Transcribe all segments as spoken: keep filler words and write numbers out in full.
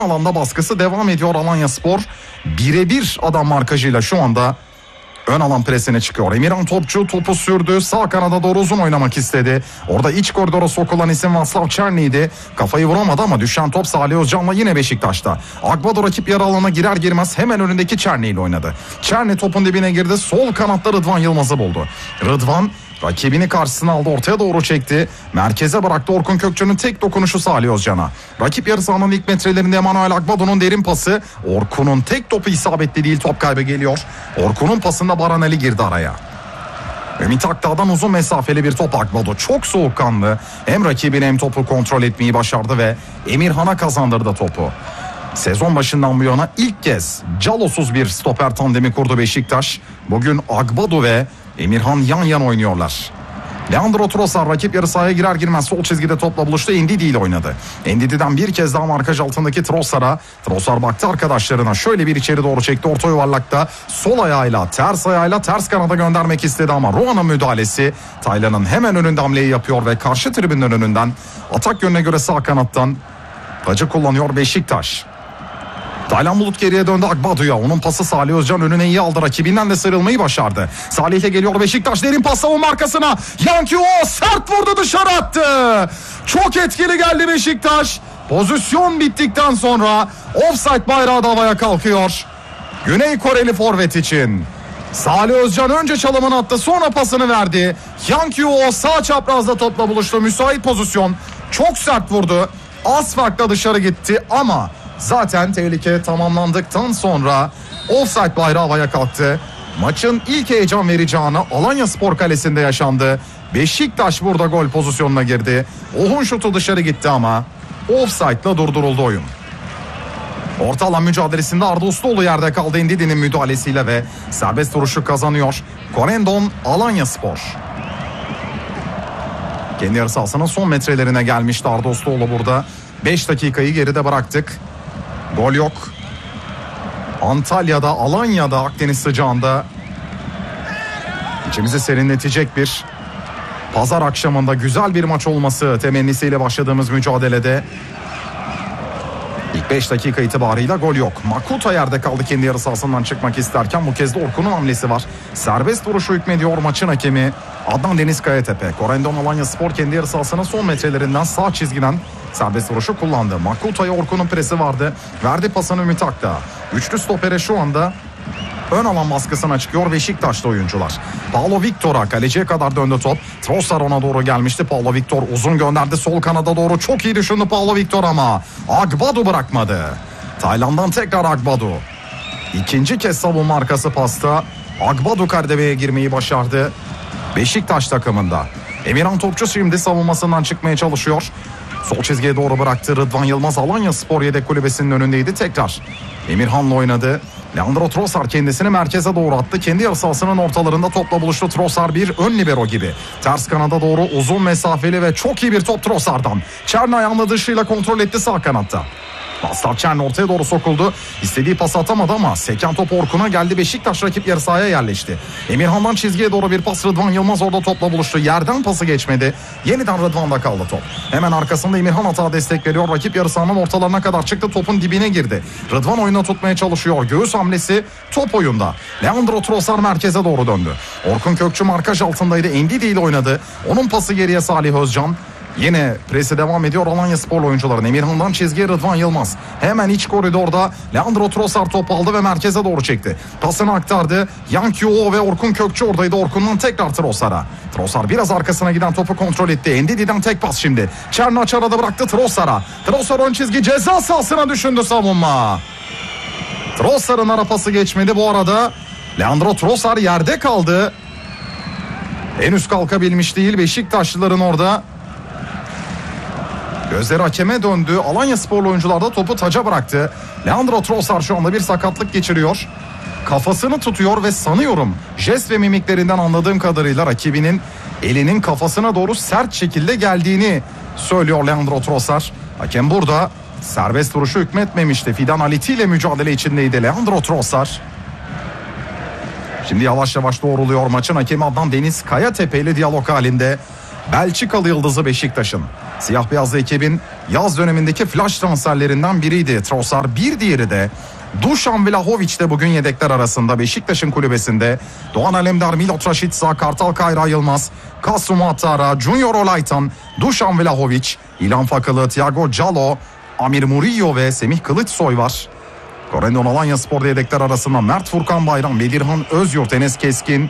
alanda baskısı devam ediyor Alanyaspor. Birebir adam markajıyla şu anda ön alan presine çıkıyor. Emirhan Topçu topu sürdü. Sağ kanada doğru uzun oynamak istedi. Orada iç koridora sokulan isim Václav Černy'ydi. Kafayı vuramadı ama düşen top Salih Özcan'la yine Beşiktaş'ta. Agbado rakip yarı alana girer girmez hemen önündeki Černy ile oynadı. Černy topun dibine girdi. Sol kanatta Rıdvan Yılmaz'ı buldu. Rıdvan rakibini karşısına aldı, ortaya doğru çekti. Merkeze bıraktı. Orkun Kökçü'nün tek dokunuşu Salih Özcan'a. Rakip yarı sahanın ilk metrelerinde Emanuel Agbado'nun derin pası. Orkun'un tek topu isabetli değil, top kaybı geliyor. Orkun'un pasında Baran Ali girdi araya. Ümit Akdağ'dan uzun mesafeli bir top Agbado. Çok soğukkanlı. Hem rakibini hem topu kontrol etmeyi başardı ve Emirhan'a kazandırdı topu. Sezon başından bu yana ilk kez Calosuz bir stoper tandemi kurdu Beşiktaş. Bugün Agbado ve Emirhan yan yan oynuyorlar. Leandro Trossard rakip yarı sahaya girer girmez sol çizgide topla buluştu. Ndidi ile oynadı. Ndidi'den bir kez daha markaj altındaki Trossard'a. Trossard baktı arkadaşlarına, şöyle bir içeri doğru çekti. Orta yuvarlakta sol ayağıyla ters ayağıyla ters kanada göndermek istedi ama Rohan'ın müdahalesi Taylan'ın hemen önünde hamleyi yapıyor ve karşı tribünün önünden atak yönüne göre sağ kanattan tacı kullanıyor Beşiktaş. Taylan Bulut geriye döndü Agbado'ya. Onun pası Salih Özcan önüne iyi aldı. Rakibinden de sıyrılmayı başardı. Salih'e geliyor Beşiktaş. Derin pas savunma arkasına. Yankı o sert vurdu, dışarı attı. Çok etkili geldi Beşiktaş. Pozisyon bittikten sonra offside bayrağı da havaya kalkıyor. Güney Koreli forvet için. Salih Özcan önce çalımını attı, sonra pasını verdi. Yankı o sağ çaprazda topla buluştu. Müsait pozisyon. Çok sert vurdu. Az farkla dışarı gitti ama zaten tehlike tamamlandıktan sonra offside bayrağı havaya kalktı. Maçın ilk heyecan verici anı Alanyaspor Kalesi'nde yaşandı. Beşiktaş burada gol pozisyonuna girdi. Ohun şutu dışarı gitti ama offside'la durduruldu oyun. Orta alan mücadelesinde Arda Usluoğlu yerde kaldı Ndidi'nin müdahalesiyle ve serbest vuruşu kazanıyor Corendon Alanyaspor. Kendi yarı sahasının son metrelerine gelmişti Arda Usluoğlu burada. beş dakikayı geride bıraktık. Gol yok. Antalya'da, Alanya'da, Akdeniz sıcağında içimizi serinletecek bir pazar akşamında güzel bir maç olması temennisiyle başladığımız mücadelede ilk beş dakika itibarıyla gol yok. Makuta yerde kaldı kendi yarı sahasından çıkmak isterken, bu kez de Orkun'un hamlesi var. Serbest vuruşu hükmediyor maçın hakemi Adnan Deniz Kayatepe. Corendon Alanyaspor kendi yarı sahasının son metrelerinden sağ çizgiden serbest vuruşu kullandı. Makuta'ya Orkun'un presi vardı. Verdi pasını Ümit Akdağ. Üçlü stopere şu anda ön alan baskısına çıkıyor Beşiktaşlı oyuncular. Paulo Victor'a, kaleciye kadar döndü top. Trossard ona doğru gelmişti. Paulo Victor uzun gönderdi sol kanada doğru. Çok iyi düşündü Paulo Victor ama Agbado bırakmadı. Taylan'dan tekrar Agbado. İkinci kez savunma arkası pasta. Agbado kardeveye girmeyi başardı Beşiktaş takımında. Emirhan Topçu şimdi savunmasından çıkmaya çalışıyor. Sol çizgiye doğru bıraktı. Rıdvan Yılmaz Alanyaspor yedek kulübesinin önündeydi. Tekrar Emirhan'la oynadı. Leandro Trossard kendisini merkeze doğru attı. Kendi yarı sahasının ortalarında topla buluştu. Trossard bir ön libero gibi. Ters kanada doğru uzun mesafeli ve çok iyi bir top Trossard'dan. Černy ayağını dışıyla kontrol etti sağ kanatta. Václav Černy ortaya doğru sokuldu. İstediği pası atamadı ama seken top Orkun'a geldi. Beşiktaş rakip yarı sahaya yerleşti. Emirhan'dan çizgiye doğru bir pas, Rıdvan Yılmaz orada topla buluştu. Yerden pası geçmedi. Yeniden Rıdvan'da kaldı top. Hemen arkasında Emirhan hata destek veriyor. Rakip yarı sahanın ortalarına kadar çıktı. Topun dibine girdi. Rıdvan oyuna tutmaya çalışıyor. Göğüs hamlesi top oyunda. Leandro Trossard merkeze doğru döndü. Orkun Kökçü markaj altındaydı. Ndidi ile oynadı. Onun pası geriye Salih Özcan. Yine presi devam ediyor Alanyaspor oyuncuların. Emirhan'dan çizgiye Rıdvan Yılmaz. Hemen iç koridorda Leandro Trossard topu aldı ve merkeze doğru çekti. Pasını aktardı. Yankı ve Orkun Kökçü oradaydı. Orkun'dan tekrar Trossard'a. Trossard biraz arkasına giden topu kontrol etti. Ndidi'den tek pas şimdi. Černy aç arada bıraktı Trossard'a. Trossard ön çizgi ceza sahasına düşündü savunma. Trossard'ın ara pası geçmedi bu arada. Leandro Trossard yerde kaldı. Henüz kalkabilmiş değil Beşiktaşlıların orada. Gözleri hakeme döndü. Alanyasporlu oyuncular da topu taca bıraktı. Leandro Trossard şu anda bir sakatlık geçiriyor. Kafasını tutuyor ve sanıyorum jest ve mimiklerinden anladığım kadarıyla rakibinin elinin kafasına doğru sert şekilde geldiğini söylüyor Leandro Trossard. Hakem burada serbest vuruşu hükmetmemişti. Fidan Aliti ile mücadele içindeydi Leandro Trossard. Şimdi yavaş yavaş doğruluyor maçın hakemi Adnan Deniz Kayatepe ile diyalog halinde. Belçikalı yıldızı Beşiktaş'ın. Siyah beyazlı ekibin yaz dönemindeki flash transferlerinden biriydi Trossard. Bir diğeri de Dušan Vlahović de bugün yedekler arasında Beşiktaş'ın kulübesinde. Doğan Alemdar, Milot Rashica, Kartal Kayra Yılmaz, Kasım Attara, Junior Olaytan, Dušan Vlahović, İlhan Fakalı, Thiago Callo, Amir Murillo ve Semih Kılıçsoy var. Corendon Alanyaspor'da yedekler arasında Mert Furkan Bayram, Bedirhan Özyurt, Enes Keskin,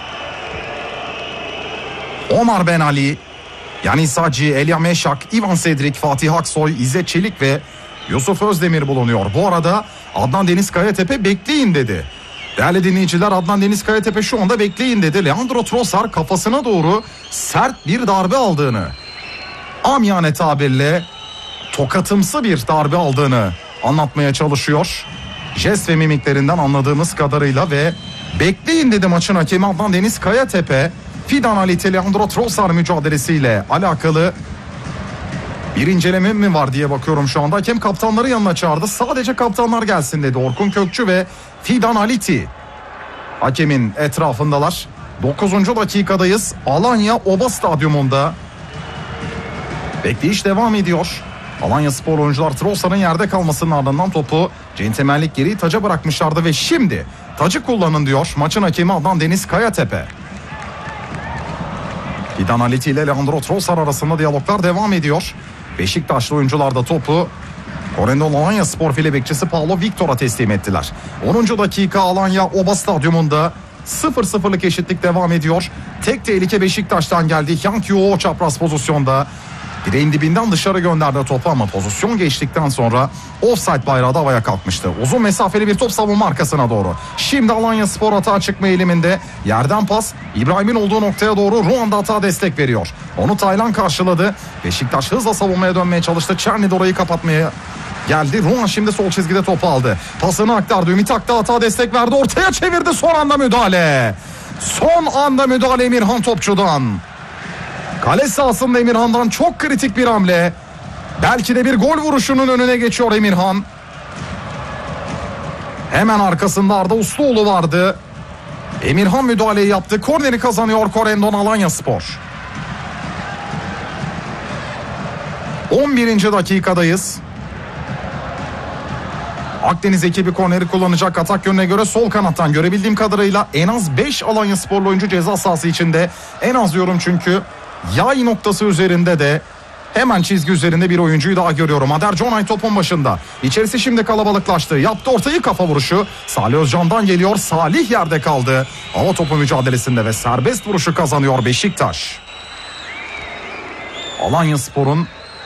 Omar Ben Ali, Yanis Hacı, Elia Meşak, Ivan Sedrik, Fatih Aksoy, İzzet Çelik ve Yusuf Özdemir bulunuyor. Bu arada Adnan Deniz Kayatepe bekleyin dedi. Değerli dinleyiciler, Adnan Deniz Kayatepe şu anda bekleyin dedi. Leandro Trossard kafasına doğru sert bir darbe aldığını, amiyane tabirle tokatımsı bir darbe aldığını anlatmaya çalışıyor. Jest ve mimiklerinden anladığımız kadarıyla ve bekleyin dedi maçın hakemi Adnan Deniz Kayatepe. Fidan Ali Leandro Trossard mücadelesiyle alakalı bir inceleme mi var diye bakıyorum şu anda. Hakem kaptanları yanına çağırdı. Sadece kaptanlar gelsin dedi. Orkun Kökçü ve Fidan Aliti hakemin etrafındalar. dokuzuncu dakikadayız. Alanya Oba Stadyumunda bekleyiş devam ediyor. Alanyaspor oyuncular Trossard'ın yerde kalmasının ardından topu centilmenlik geri taca bırakmışlardı ve şimdi tacı kullanın diyor maçın hakemi Adnan Deniz Kayatepe. Fidan Aliti ile Leandro Trossard arasında diyaloglar devam ediyor. Beşiktaşlı oyuncular da topu Corendon Alanyaspor file bekçisi Paulo Victor'a teslim ettiler. onuncu dakika Alanya Oba Stadyumunda sıfır sıfırlık eşitlik devam ediyor. Tek tehlike Beşiktaş'tan geldi. Yang Yoo çapraz pozisyonda direğin dibinden dışarı gönderdi topu ama pozisyon geçtikten sonra offside bayrağı da havaya kalkmıştı. Uzun mesafeli bir top savunma arkasına doğru. Şimdi Alanyaspor atağa çıkma eğiliminde. Yerden pas İbrahim'in olduğu noktaya doğru Ruanda atağa destek veriyor. Onu Taylan karşıladı. Beşiktaş hızla savunmaya dönmeye çalıştı. Çerni de orayı kapatmaya geldi. Ruan şimdi sol çizgide topu aldı. Pasını aktardı. Ümit Akdağ atağa destek verdi. Ortaya çevirdi. Son anda müdahale. Son anda müdahale Emirhan Topçu'dan. Kale sahasında Emirhan'dan çok kritik bir hamle. Belki de bir gol vuruşunun önüne geçiyor Emirhan. Hemen arkasında Arda Usluoğlu vardı. Emirhan müdahaleyi yaptı. Korneri kazanıyor Corendon Alanyaspor. on birinci dakikadayız. Akdeniz ekibi korneri kullanacak. Atak yönüne göre sol kanattan görebildiğim kadarıyla en az beş Alanyasporlu oyuncu ceza sahası içinde. En az diyorum çünkü yay noktası üzerinde de hemen çizgi üzerinde bir oyuncuyu daha görüyorum. Ader Conay topun başında. İçerisi şimdi kalabalıklaştı. Yaptı ortayı, kafa vuruşu. Salih Özcan'dan geliyor. Salih yerde kaldı. Hava topu mücadelesinde ve serbest vuruşu kazanıyor Beşiktaş. Alanyaspor'un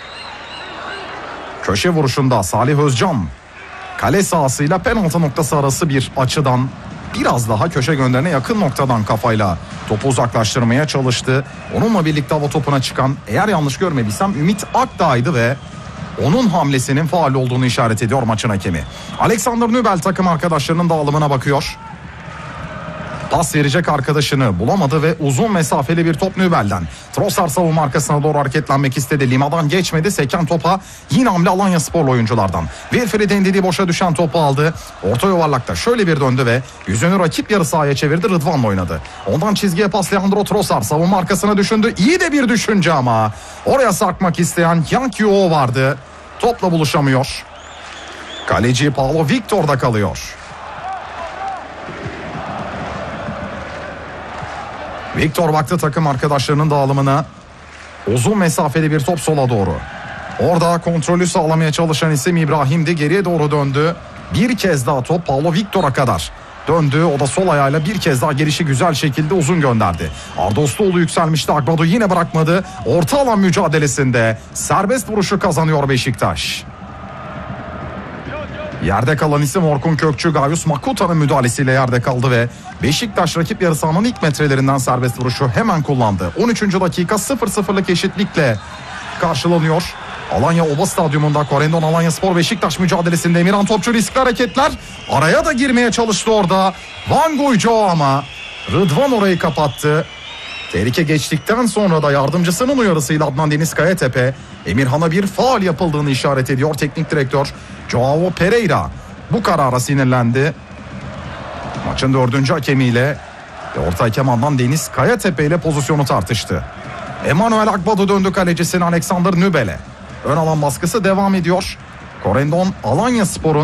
köşe vuruşunda Salih Özcan kale sahasıyla penaltı noktası arası bir açıdan biraz daha köşe gönderine yakın noktadan kafayla topu uzaklaştırmaya çalıştı. Onunla birlikte hava topuna çıkan, eğer yanlış görmediysem, Ümit Akdağ'ydı ve onun hamlesinin faul olduğunu işaret ediyor maçın hakemi. Alexander Nübel takım arkadaşlarının dağılımına bakıyor. Pas verecek arkadaşını bulamadı ve uzun mesafeli bir top Nübel'den. Trossard savunma arkasına doğru hareketlenmek istedi. Lima'dan geçmedi. Seken topa yine hamle Alanyasporlu oyunculardan. Wilfried Ndidi boşa düşen topu aldı. Orta yuvarlakta şöyle bir döndü ve yüzünü rakip yarı sahaya çevirdi. Rıdvan'la oynadı. Ondan çizgiye pas Leandro Trossard savunma arkasına düşündü. İyi de bir düşünce ama oraya sarkmak isteyen Yang Yoo vardı. Topla buluşamıyor. Kaleci Paulo Victor'da kalıyor. Victor baktı takım arkadaşlarının dağılımına. Uzun mesafeli bir top sola doğru. Orada kontrolü sağlamaya çalışan isim İbrahim'di. Geriye doğru döndü. Bir kez daha top Paulo Victor'a kadar döndü. O da sol ayağıyla bir kez daha gelişi güzel şekilde uzun gönderdi. Arda Usluoğlu yükselmişti. Agbado yine bırakmadı. Orta alan mücadelesinde serbest vuruşu kazanıyor Beşiktaş. Yerde kalan isim Orkun Kökçü. Gayus Makuta'nın müdahalesiyle yerde kaldı ve Beşiktaş rakip yarı sahanın ilk metrelerinden serbest vuruşu hemen kullandı. on üçüncü dakika sıfır sıfırlık eşitlikle karşılanıyor. Alanya Oba Stadyumunda Corendon Alanyaspor Beşiktaş mücadelesinde Emirhan Topçu riskli hareketler. Araya da girmeye çalıştı orada Van Guijo ama Rıdvan orayı kapattı. Tehlike geçtikten sonra da yardımcısının uyarısıyla Adnan Deniz Kayatepe Emirhan'a bir faul yapıldığını işaret ediyor teknik direktör Joao Pereira. Bu karara sinirlendi. Maçın dördüncü hakemiyle ve orta hakem Adnan Deniz Kayatepe ile pozisyonu tartıştı. Emanuel Akbadu döndü kalecisine, Alexander Nübel'e. Ön alan baskısı devam ediyor. Korendon Alanyaspor'un